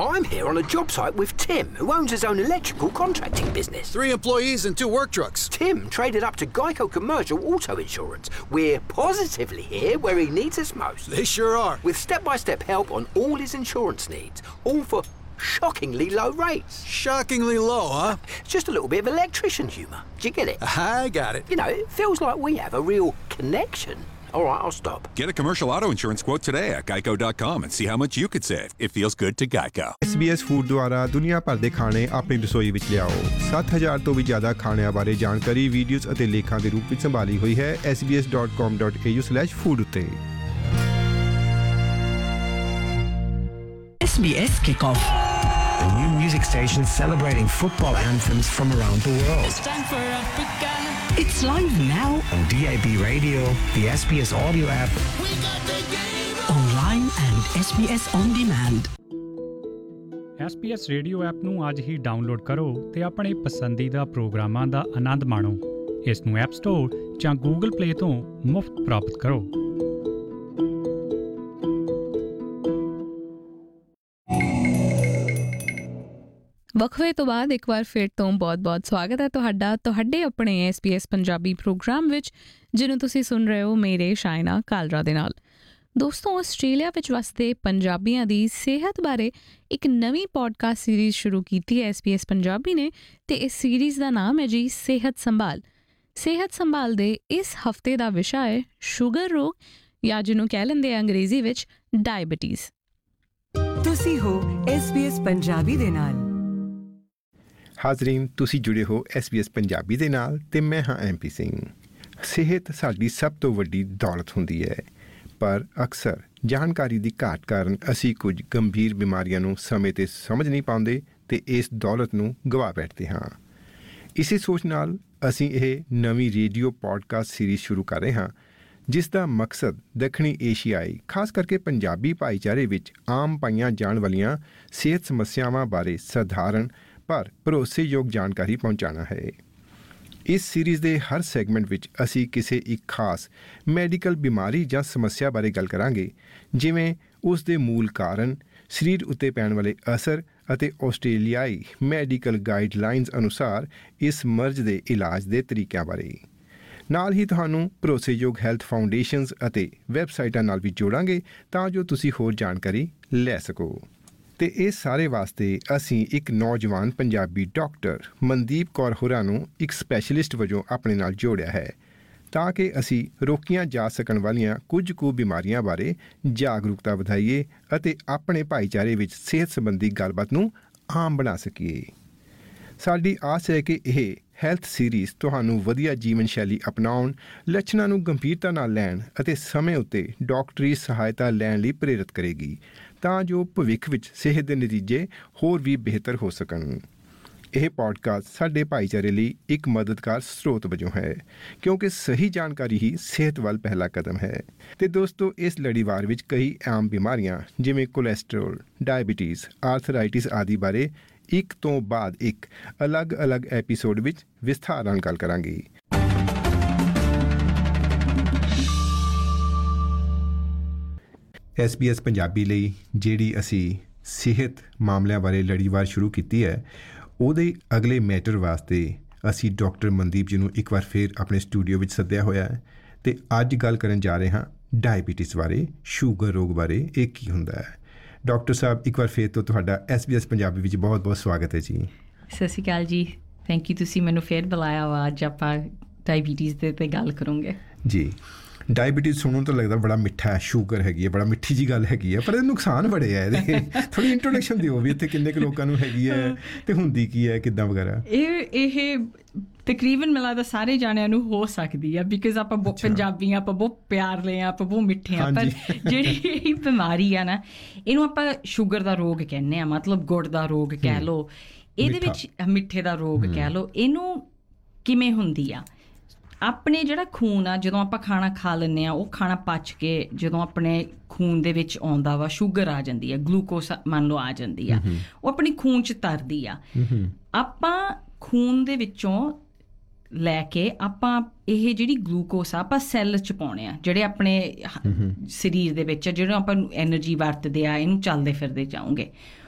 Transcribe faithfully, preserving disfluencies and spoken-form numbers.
I'm here on a job site with Tim, who owns his own electrical contracting business. Three employees and two work trucks. Tim traded up to Geico Commercial Auto Insurance. We're positively here where he needs us most. They sure are. With step-by-step help on all his insurance needs, all for shockingly low rates. Shockingly low, huh? It's just a little bit of electrician humour. Do you get it? I got it. You know, it feels like we have a real connection. All right, I'll stop. Get a commercial auto insurance quote today at geico dot com and see how much you could save. It feels good to Geico. S B S food ਦੁਆਰਾ ਦੁਨੀਆ ਭਰ ਦੇ ਖਾਣੇ ਆਪਣੀ ਰਸੋਈ ਵਿੱਚ ਲਿਆਓ। ਸੱਤ ਹਜ਼ਾਰ ਤੋਂ ਵੀ ਜ਼ਿਆਦਾ ਖਾਣਿਆਂ ਬਾਰੇ ਜਾਣਕਾਰੀ ਵੀਡੀਓਜ਼ ਅਤੇ ਲੇਖਾਂ ਦੇ ਰੂਪ ਵਿੱਚ ਸੰਭਾਲੀ ਹੋਈ ਹੈ S B S dot com dot A you slash food ਉੱਤੇ। S B S Kickoff, a new music station celebrating football anthems from around the world. It's time for Africa. It's live now on D A B Radio, the S B S audio app, We got the game. online and S B S On Demand. S B S radio app ਨੂੰ ਅੱਜ ਹੀ download ਕਰੋ ਤੇ ਆਪਣੇ ਪਸੰਦੀਦਾ ਪ੍ਰੋਗਰਾਮਾਂ ਦਾ ਆਨੰਦ ਮਾਣੋ। ਇਸ ਨੂੰ app store ਜਾਂ ਗੂਗਲ ਪਲੇ ਤੋਂ ਮੁਫਤ ਪ੍ਰਾਪਤ ਕਰੋ। ਵਕਫੇ ਤੋਂ ਬਾਅਦ ਇੱਕ ਵਾਰ ਫਿਰ ਤੋਂ ਬਹੁਤ-ਬਹੁਤ ਸਵਾਗਤ ਹੈ ਤੁਹਾਡਾ ਤੁਹਾਡੇ ਆਪਣੇ S B S Punjabi programme ਵਿੱਚ, ਜਿਹਨੂੰ ਤੁਸੀਂ ਸੁਣ ਰਹੇ ਹੋ ਮੇਰੇ ਸ਼ਾਇਨਾ ਕਾਲਰਾ ਦੇ ਨਾਲ। ਦੋਸਤੋ, ਆਸਟ੍ਰੇਲੀਆ ਵਿੱਚ ਵਸਦੇ ਪੰਜਾਬੀਆਂ ਦੀ ਸਿਹਤ ਬਾਰੇ ਇੱਕ ਨਵੀਂ ਪੋਡਕਾਸਟ ਸੀਰੀਜ਼ ਸ਼ੁਰੂ ਕੀਤੀ ਹੈ ਐਸ ਬੀ ਐਸ ਪੰਜਾਬੀ ਨੇ, ਅਤੇ ਇਸ ਸੀਰੀਜ਼ ਦਾ ਨਾਮ ਹੈ ਜੀ ਸਿਹਤ ਸੰਭਾਲ। ਸਿਹਤ ਸੰਭਾਲ ਦੇ ਇਸ ਹਫ਼ਤੇ ਦਾ ਵਿਸ਼ਾ ਹੈ ਸ਼ੂਗਰ ਰੋਗ, ਜਾਂ ਜਿਹਨੂੰ ਕਹਿ ਲੈਂਦੇ ਆ ਅੰਗਰੇਜ਼ੀ ਵਿੱਚ ਡਾਇਬਟੀਜ਼। ਤੁਸੀਂ ਹੋ ਐਸ ਬੀ ਐਸ ਪੰਜਾਬੀ ਦੇ ਨਾਲ। ਹਾਜ਼ਰੀਨ, ਤੁਸੀਂ ਜੁੜੇ ਹੋ ਐਸ ਬੀ ਐਸ ਪੰਜਾਬੀ ਦੇ ਨਾਲ ਅਤੇ ਮੈਂ ਹਾਂ ਐਮ ਪੀ ਸਿੰਘ। ਸਿਹਤ ਸਾਡੀ ਸਭ ਤੋਂ ਵੱਡੀ ਦੌਲਤ ਹੁੰਦੀ ਹੈ, ਪਰ ਅਕਸਰ ਜਾਣਕਾਰੀ ਦੀ ਘਾਟ ਕਾਰਨ ਅਸੀਂ ਕੁਝ ਗੰਭੀਰ ਬਿਮਾਰੀਆਂ ਨੂੰ ਸਮੇਂ 'ਤੇ ਸਮਝ ਨਹੀਂ ਪਾਉਂਦੇ ਅਤੇ ਇਸ ਦੌਲਤ ਨੂੰ ਗਵਾ ਬੈਠਦੇ ਹਾਂ। ਇਸੇ ਸੋਚ ਨਾਲ ਅਸੀਂ ਇਹ ਨਵੀਂ ਰੇਡੀਓ ਪੋਡਕਾਸਟ ਸੀਰੀਜ਼ ਸ਼ੁਰੂ ਕਰ ਰਹੇ ਹਾਂ, ਜਿਸ ਦਾ ਮਕਸਦ ਦੱਖਣੀ ਏਸ਼ੀਆਈ, ਖਾਸ ਕਰਕੇ ਪੰਜਾਬੀ ਭਾਈਚਾਰੇ ਵਿੱਚ ਆਮ ਪਾਈਆਂ ਜਾਣ ਵਾਲੀਆਂ ਸਿਹਤ ਸਮੱਸਿਆਵਾਂ ਬਾਰੇ ਸਧਾਰਨ ਪਰ ਭਰੋਸੇਯੋਗ ਜਾਣਕਾਰੀ ਪਹੁੰਚਾਉਣਾ ਹੈ। ਇਸ ਸੀਰੀਜ਼ ਦੇ ਹਰ ਸੈਗਮੈਂਟ ਵਿੱਚ ਅਸੀਂ ਕਿਸੇ ਇੱਕ ਖਾਸ ਮੈਡੀਕਲ ਬਿਮਾਰੀ ਜਾਂ ਸਮੱਸਿਆ ਬਾਰੇ ਗੱਲ ਕਰਾਂਗੇ, ਜਿਵੇਂ ਉਸ ਦੇ ਮੂਲ ਕਾਰਨ, ਸਰੀਰ ਉੱਤੇ ਪੈਣ ਵਾਲੇ ਅਸਰ ਅਤੇ ਆਸਟ੍ਰੇਲੀਆਈ ਮੈਡੀਕਲ ਗਾਈਡਲਾਈਨਸ ਅਨੁਸਾਰ ਇਸ ਮਰਜ਼ ਦੇ ਇਲਾਜ ਦੇ ਤਰੀਕਿਆਂ ਬਾਰੇ। ਨਾਲ ਹੀ ਤੁਹਾਨੂੰ ਭਰੋਸੇਯੋਗ ਹੈਲਥ ਫਾਊਂਡੇਸ਼ਨਸ ਅਤੇ ਵੈੱਬਸਾਈਟਾਂ ਨਾਲ ਵੀ ਜੋੜਾਂਗੇ ਤਾਂ ਜੋ ਤੁਸੀਂ ਹੋਰ ਜਾਣਕਾਰੀ ਲੈ ਸਕੋ। ਅਤੇ ਇਸ ਸਾਰੇ ਵਾਸਤੇ ਅਸੀਂ ਇੱਕ ਨੌਜਵਾਨ ਪੰਜਾਬੀ ਡਾਕਟਰ ਮਨਦੀਪ ਕੌਰ ਹੋਰਾਂ ਨੂੰ ਇੱਕ ਸਪੈਸ਼ਲਿਸਟ ਵਜੋਂ ਆਪਣੇ ਨਾਲ ਜੋੜਿਆ ਹੈ, ਤਾਂ ਕਿ ਅਸੀਂ ਰੋਕੀਆਂ ਜਾ ਸਕਣ ਵਾਲੀਆਂ ਕੁਝ ਕੁ ਬਿਮਾਰੀਆਂ ਬਾਰੇ ਜਾਗਰੂਕਤਾ ਵਧਾਈਏ ਅਤੇ ਆਪਣੇ ਭਾਈਚਾਰੇ ਵਿੱਚ ਸਿਹਤ ਸੰਬੰਧੀ ਗੱਲਬਾਤ ਨੂੰ ਆਮ ਬਣਾ ਸਕੀਏ। ਸਾਡੀ ਆਸ ਹੈ ਕਿ ਇਹ ਹੈਲਥ ਸੀਰੀਜ਼ ਤੁਹਾਨੂੰ ਵਧੀਆ ਜੀਵਨ ਸ਼ੈਲੀ ਅਪਣਾਉਣ, ਲੱਛਣਾਂ ਨੂੰ ਗੰਭੀਰਤਾ ਨਾਲ ਲੈਣ ਅਤੇ ਸਮੇਂ ਉੱਤੇ ਡਾਕਟਰੀ ਸਹਾਇਤਾ ਲੈਣ ਲਈ ਪ੍ਰੇਰਿਤ ਕਰੇਗੀ, ਤਾਂ ਜੋ ਭਵਿੱਖ ਵਿੱਚ ਸਿਹਤ ਦੇ ਨਤੀਜੇ ਹੋਰ ਵੀ ਬਿਹਤਰ ਹੋ ਸਕਣ। ਇਹ ਪੋਡਕਾਸਟ ਸਾਡੇ ਭਾਈਚਾਰੇ ਲਈ ਇੱਕ ਮਦਦਗਾਰ ਸਰੋਤ ਵਜੋਂ ਹੈ, ਕਿਉਂਕਿ ਸਹੀ ਜਾਣਕਾਰੀ ਹੀ ਸਿਹਤ ਵੱਲ ਪਹਿਲਾ ਕਦਮ ਹੈ। ਅਤੇ ਦੋਸਤੋ, ਇਸ ਲੜੀਵਾਰ ਵਿੱਚ ਕਈ ਆਮ ਬਿਮਾਰੀਆਂ ਜਿਵੇਂ ਕੋਲੈਸਟਰੋਲ, ਡਾਇਬਟੀਜ਼, ਆਰਥਰਾਈਟਿਸ ਆਦਿ ਬਾਰੇ ਇੱਕ ਤੋਂ ਬਾਅਦ ਇੱਕ ਅਲੱਗ-ਅਲੱਗ ਐਪੀਸੋਡ ਵਿੱਚ ਵਿਸਥਾਰ ਨਾਲ ਗੱਲ ਕਰਾਂਗੇ। ਐਸ ਬੀ ਐਸ ਪੰਜਾਬੀ ਲਈ ਜਿਹੜੀ ਅਸੀਂ ਸਿਹਤ ਮਾਮਲਿਆਂ ਬਾਰੇ ਲੜੀਵਾਰ ਸ਼ੁਰੂ ਕੀਤੀ ਹੈ, ਉਹਦੇ ਅਗਲੇ ਮੈਟਰ ਵਾਸਤੇ ਅਸੀਂ ਡਾਕਟਰ ਮਨਦੀਪ ਜੀ ਨੂੰ ਇੱਕ ਵਾਰ ਫਿਰ ਆਪਣੇ ਸਟੂਡੀਓ ਵਿੱਚ ਸੱਦਿਆ ਹੋਇਆ ਹੈ, ਅਤੇ ਅੱਜ ਗੱਲ ਕਰਨ ਜਾ ਰਹੇ ਹਾਂ ਡਾਇਬਟੀਜ਼ ਬਾਰੇ, ਸ਼ੂਗਰ ਰੋਗ ਬਾਰੇ। ਇਹ ਕੀ ਹੁੰਦਾ ਹੈ? ਡਾਕਟਰ ਸਾਹਿਬ, ਇੱਕ ਵਾਰ ਫਿਰ ਤੋਂ ਤੁਹਾਡਾ ਐਸ ਬੀ ਐਸ ਪੰਜਾਬੀ ਵਿੱਚ ਬਹੁਤ ਬਹੁਤ ਸਵਾਗਤ ਹੈ ਜੀ। ਸਤਿ ਸ਼੍ਰੀ ਅਕਾਲ ਜੀ, ਥੈਂਕ ਯੂ, ਤੁਸੀਂ ਮੈਨੂੰ ਫਿਰ ਬੁਲਾਇਆ ਵਾ। ਅੱਜ ਆਪਾਂ ਡਾਇਬਟੀਜ਼ ਦੇ 'ਤੇ ਗੱਲ ਕਰੋਗੇ ਜੀ। ਡਾਇਬਟੀਜ਼ ਸੁਣਨ ਤੋਂ ਲੱਗਦਾ ਬੜਾ ਮਿੱਠਾ ਹੈ, ਸ਼ੂਗਰ ਹੈਗੀ ਹੈ, ਬੜਾ ਮਿੱਠੀ ਜਿਹੀ ਗੱਲ ਹੈਗੀ ਹੈ, ਪਰ ਇਹਦੇ ਨੁਕਸਾਨ ਬੜੇ ਹੈ। ਇਹਦੇ ਥੋੜ੍ਹੀ ਇੰਟਰੋਡਕਸ਼ਨ ਦਿਓ ਵੀ ਇੱਥੇ ਕਿੰਨੇ ਕੁ ਲੋਕਾਂ ਨੂੰ ਹੈਗੀ ਹੈ ਅਤੇ ਹੁੰਦੀ ਕੀ ਹੈ, ਕਿੱਦਾਂ ਵਗੈਰਾ। ਇਹ ਇਹ ਤਕਰੀਬਨ ਮੈਨੂੰ ਲੱਗਦਾ ਸਾਰੇ ਜਾਣਿਆਂ ਨੂੰ ਹੋ ਸਕਦੀ ਆ, ਬਿਕਾਜ਼ ਆਪਾਂ ਬਹੁਤ ਪੰਜਾਬੀ ਹਾਂ, ਆਪਾਂ ਬਹੁਤ ਪਿਆਰਲੇ ਹਾਂ, ਆਪਾਂ ਬਹੁਤ ਮਿੱਠੇ ਹਾਂ। ਪਰ ਜਿਹੜੀ ਇਹ ਬਿਮਾਰੀ ਆ ਨਾ, ਇਹਨੂੰ ਆਪਾਂ ਸ਼ੂਗਰ ਦਾ ਰੋਗ ਕਹਿੰਦੇ ਹਾਂ, ਮਤਲਬ ਗੁੜ ਦਾ ਰੋਗ ਕਹਿ ਲਓ, ਇਹਦੇ ਵਿੱਚ ਮਿੱਠੇ ਦਾ ਰੋਗ ਕਹਿ ਲਓ। ਇਹਨੂੰ ਕਿਵੇਂ ਹੁੰਦੀ ਆ? ਆਪਣੇ ਜਿਹੜਾ ਖੂਨ ਆ, ਜਦੋਂ ਆਪਾਂ ਖਾਣਾ ਖਾ ਲੈਂਦੇ ਹਾਂ, ਉਹ ਖਾਣਾ ਪਚ ਕੇ ਜਦੋਂ ਆਪਣੇ ਖੂਨ ਦੇ ਵਿੱਚ ਆਉਂਦਾ ਵਾ, ਸ਼ੂਗਰ ਆ ਜਾਂਦੀ ਆ, ਗਲੂਕੋਸ ਮੰਨ ਲਓ ਆ ਜਾਂਦੀ ਆ, ਉਹ ਆਪਣੀ ਖੂਨ 'ਚ ਤਰਦੀ ਆ। ਆਪਾਂ ਖੂਨ ਦੇ ਵਿੱਚੋਂ ਲੈ ਕੇ ਆਪਾਂ ਇਹ ਜਿਹੜੀ ਗਲੂਕੋਸ ਆ ਆਪਾਂ ਸੈੱਲ 'ਚ ਪਾਉਣੇ ਆ, ਜਿਹੜੇ ਆਪਣੇ ਸਰੀਰ ਦੇ ਵਿੱਚ, ਜਿਹੜੇ ਆਪਾਂ ਨੂੰ ਐਨਰਜੀ ਵਰਤਦੇ ਆ, ਇਹਨੂੰ ਚੱਲਦੇ ਫਿਰਦੇ ਜਾਊਂਗੇ।